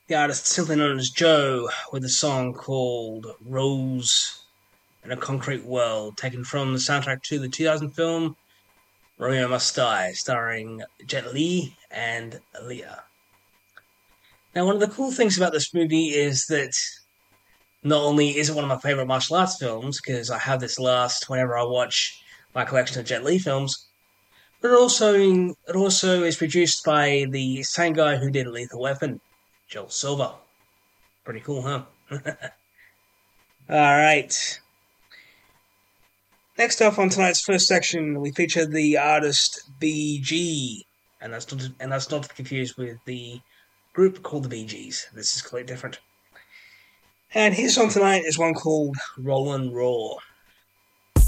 The artist simply known as Joe, with a song called Rose in a Concrete World, taken from the soundtrack to the 2000 film Romeo Must Die, starring Jet Li and Aaliyah. Now, one of the cool things about this movie is that not only is it one of my favorite martial arts films, because I have this last whenever I watch my collection of Jet Li films, but it also is produced by the same guy who did Lethal Weapon, Joel Silver. Pretty cool, huh? All right. Next up on tonight's first section, we feature the artist BG, and that's not to confuse with the group called the Bee Gees. This is completely different. And his song tonight is one called Rollin' Raw.